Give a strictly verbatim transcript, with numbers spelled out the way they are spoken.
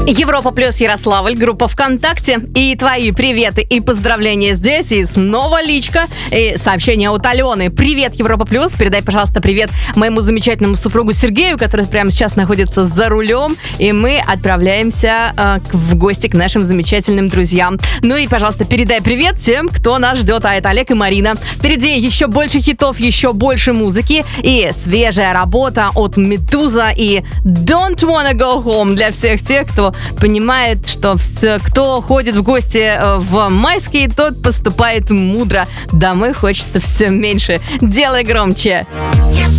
Европа плюс Ярославль, группа ВКонтакте. И твои приветы и поздравления здесь. И снова личка. И сообщение от Алены. Привет, Европа плюс. Передай, пожалуйста, привет моему замечательному супругу Сергею, который прямо сейчас находится за рулем. И мы отправляемся э, в гости к нашим замечательным друзьям. Ну и, пожалуйста, передай привет тем, кто нас ждет. А это Олег и Марина. Впереди еще больше хитов, еще больше музыки. И свежая работа от Медуза и Don't Wanna Go Home для всех тех, кто понимает, что все, кто ходит в гости в майские, тот поступает мудро. Домой хочется все меньше. Делай громче.